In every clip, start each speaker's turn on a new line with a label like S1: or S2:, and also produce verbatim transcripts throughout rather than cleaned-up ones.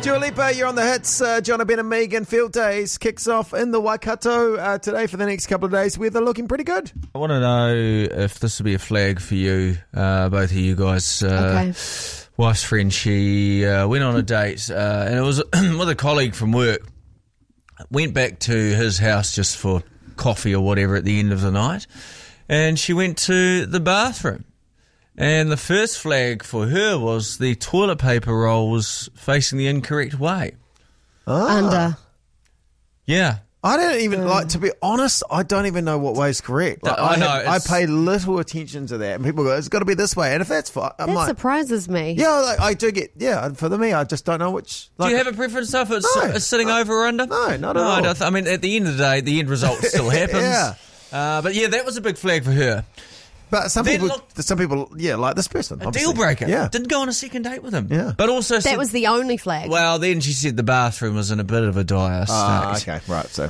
S1: Dua Lipa, you're on the hits. Uh, John Ben and Megan Field Days kicks off in the Waikato uh, today for the next couple of days. Weather looking pretty good.
S2: I want to know if this would be a flag for you, uh, both of you guys. Uh,
S3: Okay.
S2: Wife's friend, she uh, went on a date, uh, and it was with a colleague from work. Went back to his house just for coffee or whatever at the end of the night, and she went to the bathroom. And the first flag for her was the toilet paper roll was facing the incorrect way.
S1: Ah.
S3: Under.
S2: Yeah.
S1: I don't even, like, to be honest, I don't even know what way is correct. Like,
S2: I
S1: I,
S2: know,
S1: have, I
S2: it's-
S1: pay little attention to that. And people go, it's got to be this way. And if that's fine, I'm
S3: That
S1: like,
S3: surprises me.
S1: yeah, like, I do get, yeah, for me, I just don't know which. Like,
S2: Do you have a preference if it's,
S1: No.
S2: it's sitting over or under?
S1: No, not at
S2: no, I
S1: all.
S2: don't th- I mean, at the end of the day, the end result still happens.
S1: Yeah.
S2: Uh, but yeah, that was a big flag for her.
S1: But some
S2: Then
S1: people,
S2: look-
S1: some people, yeah, like this person.
S2: A
S1: obviously.
S2: deal breaker.
S1: Yeah.
S2: Didn't go on a second date with him.
S1: Yeah.
S2: But also
S3: That
S2: said,
S3: was the only flag.
S2: well, then she said the bathroom was in a bit of a dire state.
S1: Ah, okay, right. So,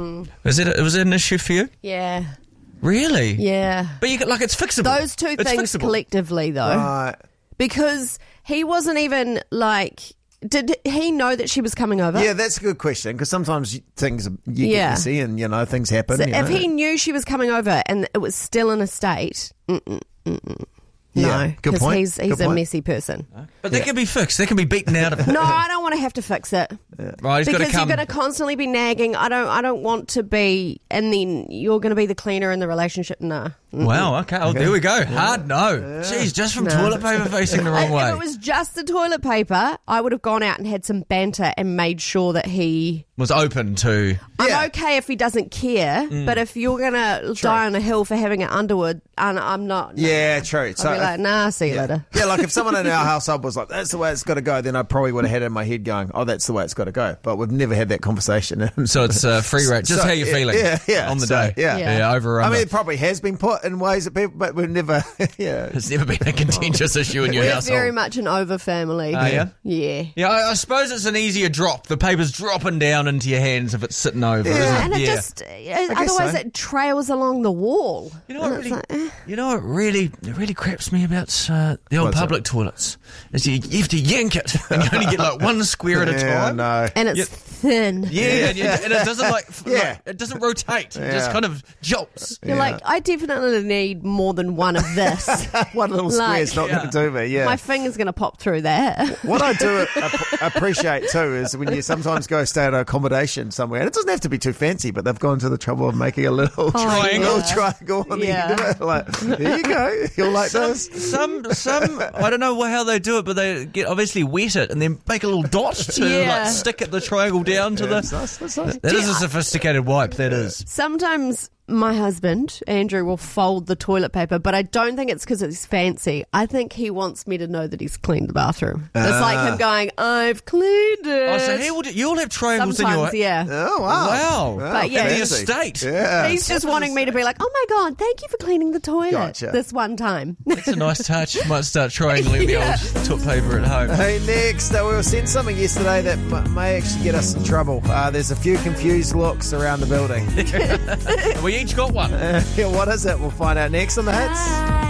S2: Was it, was it an issue for you?
S3: yeah.
S2: Really?
S3: Yeah.
S2: But you could, like, it's fixable.
S3: Those two
S2: It's
S3: things
S2: fixable.
S3: collectively, though.
S1: right.
S3: Because he wasn't even like. Did he know that she was coming over?
S1: Yeah, that's a good question because sometimes you- things you
S3: Yeah.
S1: get messy and you know things happen.
S3: So
S1: you
S3: if
S1: know.
S3: he knew she was coming over and it was still in a state, mm-mm, mm-mm.
S1: Yeah,
S3: no,
S1: good
S3: because
S1: point,
S3: he's he's
S1: good
S3: a
S1: point.
S3: messy person.
S2: But that can be fixed. That can be beaten out of it.
S3: No, I don't want to have to fix it
S2: Right, he's got to
S3: because
S2: come.
S3: you're going to constantly be nagging. I don't. I don't want to be, and then you're going to be the cleaner in the relationship. Nah.
S2: Wow, okay. Well, there we go. Hard no. Jeez, just from
S3: No.
S2: toilet paper facing the wrong
S3: If
S2: way.
S3: it was just the toilet paper, I would have gone out and had some banter and made sure that he.
S2: Was open to...
S3: I'm
S1: Yeah.
S3: okay if he doesn't care,
S2: Mm.
S3: but if you're gonna die on a hill for having it Underwood, and I'm not. no.
S1: Yeah, true.
S3: I'll be like, nah, see you
S1: yeah.
S3: later.
S1: Yeah, like if someone in our household was like, that's the way it's got to go, then I probably would have had it in my head going, oh, that's the way it's got to go. But we've never had that conversation.
S2: So it's uh, free rate. Just
S1: So,
S2: how you're
S1: yeah,
S2: feeling
S1: yeah, yeah.
S2: on the
S1: So,
S2: day.
S1: yeah.
S3: Yeah.
S2: Yeah, over or under.
S1: I mean, it probably has been put in ways that people, but we've never, yeah.
S2: It's never been a contentious issue in your
S3: We're
S2: household.
S3: very much an over family.
S2: Are ya?
S3: Yeah.
S2: Yeah, I, I suppose it's an easier drop. The paper's dropping down into your hands if it's sitting over,
S1: Yeah.
S2: isn't it?
S3: And it
S2: yeah.
S3: just, uh, otherwise
S1: so.
S3: it trails along the wall.
S2: You know what
S3: And it's
S2: really,
S3: like, eh.
S2: you know what really, it really craps me about uh, the old
S1: What's
S2: public toilets is you, you have to yank it and you only get like one square at a
S1: Yeah,
S2: time.
S1: no.
S3: And it's
S2: Yeah.
S3: thin.
S2: Yeah, and, you- and it doesn't like, f-
S1: Yeah.
S2: like, it doesn't rotate. It
S1: Yeah.
S2: just kind of jolts.
S3: You're like, I definitely need more than one of this.
S1: One little square's not
S2: Yeah.
S1: going to do me, yeah.
S3: My finger's going to pop through that.
S1: What I do ap- appreciate too is when you sometimes go stay at an accommodation somewhere, and it doesn't have to be too fancy, but they've gone to the trouble of making a little
S2: Triangle.
S1: little triangle on the
S3: Yeah.
S1: end of it. Like, there you go. You'll like
S2: Some,
S1: this.
S2: some, some, I don't know how they do it, but they get obviously wet it and then make a little dot to
S3: Yeah.
S2: like stick it the triangle down to
S1: Yeah,
S2: the.
S1: that's nice. That's nice.
S2: That is a sophisticated wipe. That is.
S3: Sometimes my husband, Andrew, will fold the toilet paper, but I don't think it's because it's fancy. I think he wants me to know that he's cleaned the bathroom. It's like him going, I've cleaned it.
S2: Oh, so he will. You all have triangles
S3: Sometimes,
S2: in your.
S3: yeah.
S1: Oh, wow.
S2: Wow.
S1: Wow,
S3: But yeah,
S2: The
S1: fancy.
S2: estate.
S1: Yeah.
S3: He's just wanting me to be like, oh my God, thank you for cleaning the toilet
S1: Gotcha.
S3: this one time.
S2: That's a nice touch. Might start triangling
S3: Yeah.
S2: the old toilet paper at home.
S1: Hey, next, uh, we were sent something yesterday that m- may actually get us in trouble. Uh, there's a few confused looks around the building.
S2: We each got one.
S1: Yeah, what is it? We'll find out next on the hits.